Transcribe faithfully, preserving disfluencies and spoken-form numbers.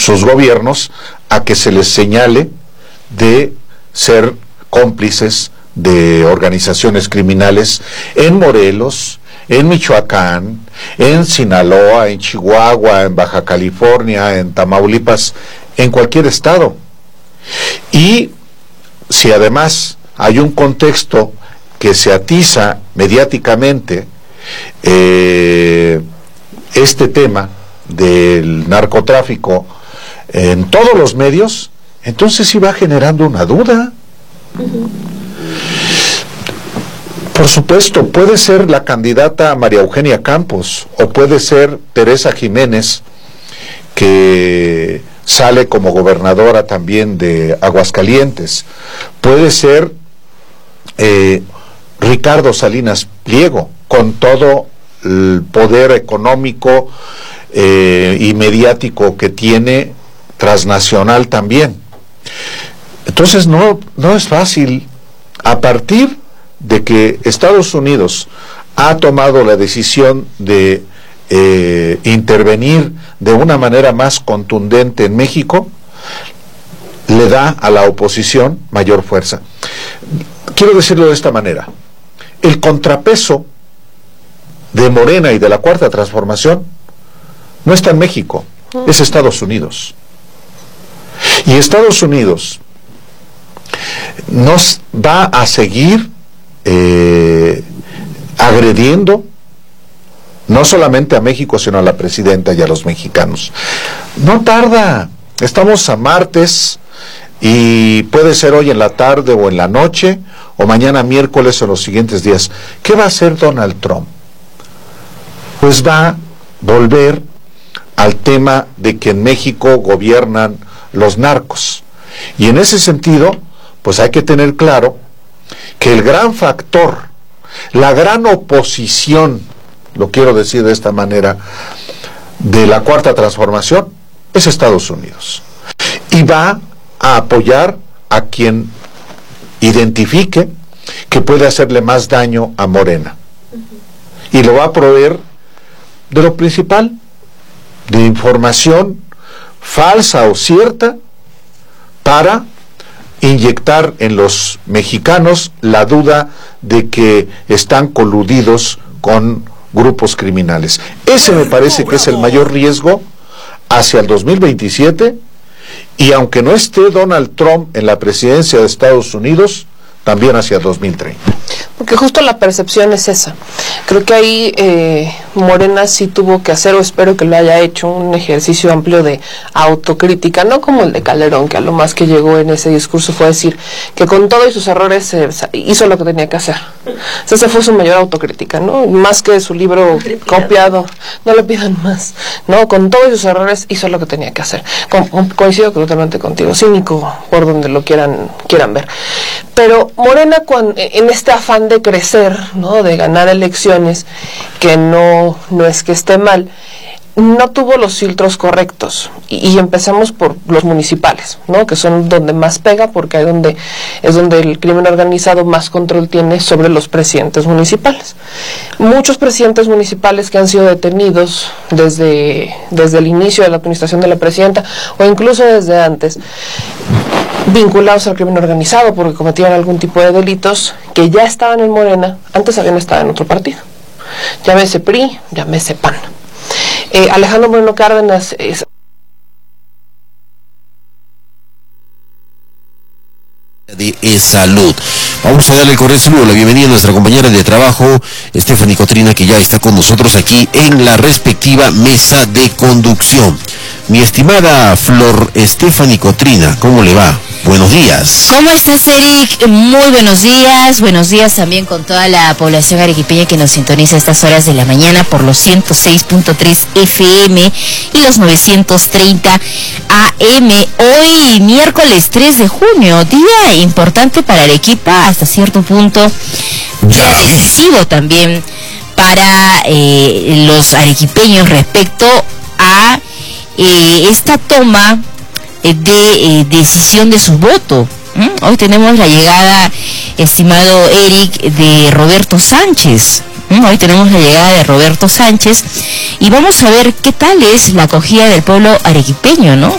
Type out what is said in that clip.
sus gobiernos a que se les señale de ser cómplices de organizaciones criminales en Morelos, en Michoacán, en Sinaloa, en Chihuahua, en Baja California, en Tamaulipas, en cualquier estado. Y si además hay un contexto que se atiza mediáticamente eh, este tema del narcotráfico en todos los medios, entonces sí va generando una duda. Uh-huh. Por supuesto, puede ser la candidata María Eugenia Campos o puede ser Teresa Jiménez, que sale como gobernadora también de Aguascalientes, puede ser eh, Ricardo Salinas Pliego, con todo el poder económico eh, y mediático que tiene, transnacional también. Entonces no, no es fácil. A partir de que Estados Unidos ha tomado la decisión de eh, intervenir de una manera más contundente en México, le da a la oposición mayor fuerza. Quiero decirlo de esta manera: el contrapeso de Morena y de la Cuarta Transformación no está en México, es Estados Unidos. Y Estados Unidos nos va a seguir eh, agrediendo no solamente a México, sino a la presidenta y a los mexicanos. No tarda, estamos a martes y puede ser hoy en la tarde o en la noche o mañana miércoles o en los siguientes días. ¿Qué va a hacer Donald Trump? Pues va a volver al tema de que en México gobiernan los narcos. Y en ese sentido, pues hay que tener claro que el gran factor, la gran oposición, lo quiero decir de esta manera, de la Cuarta Transformación es Estados Unidos. Y va a apoyar a quien identifique que puede hacerle más daño a Morena. Y lo va a proveer de lo principal, de información falsa o cierta, para inyectar en los mexicanos la duda de que están coludidos con grupos criminales. Ese me parece que es el mayor riesgo hacia el dos mil veintisiete, y aunque no esté Donald Trump en la presidencia de Estados Unidos, también hacia dos mil treinta. Porque justo la percepción es esa. Creo que ahí eh, Morena sí tuvo que hacer, o espero que lo haya hecho, un ejercicio amplio de autocrítica, no como el de Calderón, que a lo más que llegó en ese discurso fue decir que con todo y sus errores eh, hizo lo que tenía que hacer. O sea, esa fue su mayor autocrítica, ¿no? Más que su libro copiado, no le pidan más, ¿no? Con todo y sus errores hizo lo que tenía que hacer. Co coincido totalmente contigo, cínico por donde lo quieran, quieran ver. Pero Morena, cuando, en este afán de crecer, ¿no?, de ganar elecciones, que no, no es que esté mal, no tuvo los filtros correctos. Y, y empecemos por los municipales, ¿no?, que son donde más pega, porque es donde, es donde el crimen organizado más control tiene sobre los presidentes municipales. Muchos presidentes municipales que han sido detenidos desde, desde el inicio de la administración de la presidenta, o incluso desde antes, vinculados al crimen organizado porque cometieron algún tipo de delitos, que ya estaban en Morena, antes habían estado en otro partido. Llámese P R I, llámese P A N. Eh, Alejandro Moreno Cárdenas es de salud. Vamos a darle con eso la bienvenida a nuestra compañera de trabajo, Stephanie Cotrina, que ya está con nosotros aquí en la respectiva mesa de conducción. Mi estimada Flor Stephanie Cotrina, ¿cómo le va? Buenos días. ¿Cómo estás, Eric? Muy buenos días. Buenos días también con toda la población arequipeña que nos sintoniza a estas horas de la mañana por los ciento seis punto tres F M y los novecientos treinta A M. Hoy, miércoles tres de junio, día importante para Arequipa, hasta cierto punto, día decisivo también para eh, los arequipeños respecto a eh, esta toma de eh, decisión de su voto. ¿Mm? Hoy tenemos la llegada, estimado Eric, de Roberto Sánchez. ¿Mm? Hoy tenemos la llegada de Roberto Sánchez y vamos a ver qué tal es la acogida del pueblo arequipeño, ¿no?